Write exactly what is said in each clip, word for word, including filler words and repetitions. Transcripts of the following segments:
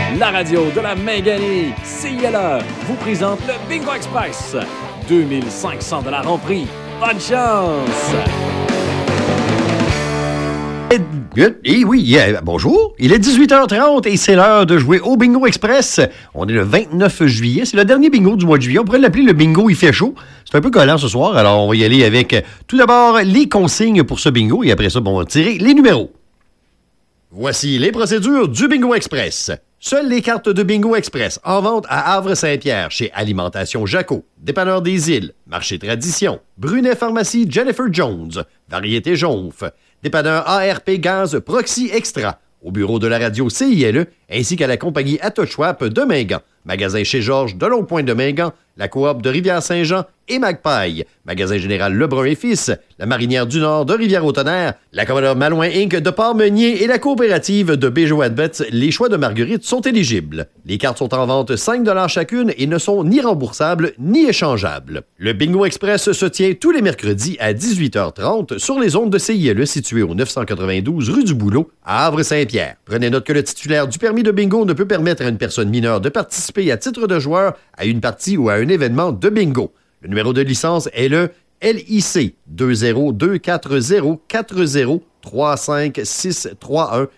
La radio de la Mingani, C I L E, vous présente le Bingo Express. deux mille cinq cents dollars en prix. Bonne chance! Et oui, yeah, bonjour. Il est dix-huit heures trente et c'est l'heure de jouer au Bingo Express. On est le vingt-neuf juillet. C'est le dernier bingo du mois de juillet. On pourrait l'appeler le bingo Il fait chaud. C'est un peu collant ce soir. Alors, on va y aller avec euh, tout d'abord les consignes pour ce bingo et après ça, bon, on va tirer les numéros. Voici les procédures du Bingo Express. Seules les cartes de Bingo Express en vente à Havre-Saint-Pierre chez Alimentation Jaco, Dépanneur des Îles, Marché Tradition, Brunet Pharmacie Jennifer Jones, Variété Jonf, Dépanneur A R P Gaz Proxy Extra, au bureau de la radio C I L E, ainsi qu'à la compagnie Atochwap de Mingan, magasin chez Georges de Longue-Pointe de Mingan, la coop de Rivière-Saint-Jean et Magpie, magasin général Lebrun et Fils, la Marinière du Nord de Rivière-au-Tonnerre, la Commodore Malouin Incorporated de Port-Meunier et la coopérative de Béjo-Adbets. Les choix de Marguerite sont éligibles. Les cartes sont en vente cinq dollars chacune et ne sont ni remboursables ni échangeables. Le Bingo Express se tient tous les mercredis à dix-huit heures trente sur les ondes de C I L E situées au neuf cent quatre-vingt-douze rue du Boulot à Havre-Saint-Pierre. Prenez note que le titulaire du permis de bingo ne peut permettre à une personne mineure de participer à titre de joueur à une partie ou à un événement de bingo. Le numéro de licence est le L I C deux zéro deux quatre zéro quatre zéro trois cinq six trois un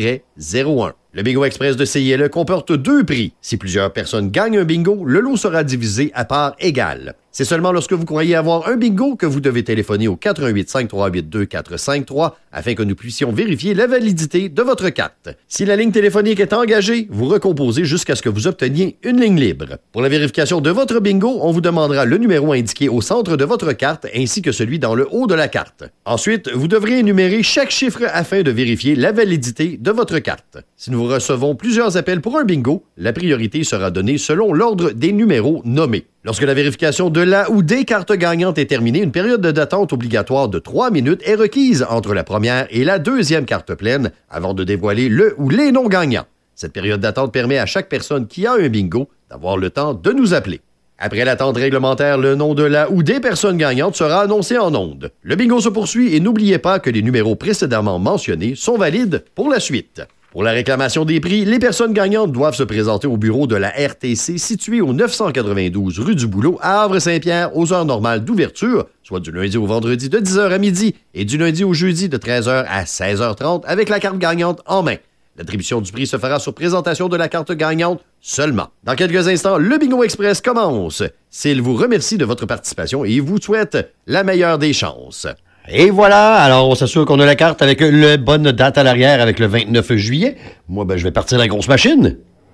zéro un. Le Bingo Express de C I L E comporte deux prix. Si plusieurs personnes gagnent un bingo, le lot sera divisé à parts égales. C'est seulement lorsque vous croyez avoir un bingo que vous devez téléphoner au quatre un huit cinq trois huit deux quatre cinq trois afin que nous puissions vérifier la validité de votre carte. Si la ligne téléphonique est engagée, vous recomposez jusqu'à ce que vous obteniez une ligne libre. Pour la vérification de votre bingo, on vous demandera le numéro indiqué au centre de votre carte ainsi que celui dans le haut de la carte. Ensuite, vous devrez énumérer chaque chiffre afin de vérifier la validité de votre carte. Si nous recevons plusieurs appels pour un bingo, la priorité sera donnée selon l'ordre des numéros nommés. Lorsque la vérification de la ou des cartes gagnantes est terminée, une période d'attente obligatoire de trois minutes est requise entre la première et la deuxième carte pleine avant de dévoiler le ou les noms gagnants. Cette période d'attente permet à chaque personne qui a un bingo d'avoir le temps de nous appeler. Après l'attente réglementaire, le nom de la ou des personnes gagnantes sera annoncé en ondes. Le bingo se poursuit et n'oubliez pas que les numéros précédemment mentionnés sont valides pour la suite. Pour la réclamation des prix, les personnes gagnantes doivent se présenter au bureau de la R T C situé au neuf cent quatre-vingt-douze rue du Boulot à Havre-Saint-Pierre aux heures normales d'ouverture, soit du lundi au vendredi de dix heures à midi et du lundi au jeudi de treize heures à seize heures trente avec la carte gagnante en main. L'attribution du prix se fera sur présentation de la carte gagnante seulement. Dans quelques instants, le Bingo Express commence. S'il vous remercie de votre participation et vous souhaite la meilleure des chances. Et voilà, alors on s'assure qu'on a la carte avec la bonne date à l'arrière avec le vingt-neuf juillet. Moi, ben, je vais partir la grosse machine.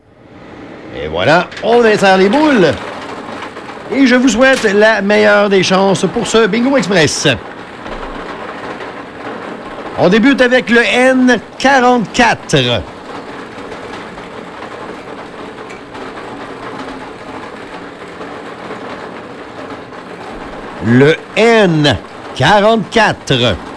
Et voilà, on insère les boules. Et je vous souhaite la meilleure des chances pour ce Bingo Express. On débute avec le N quarante-quatre. Le N quarante-quatre.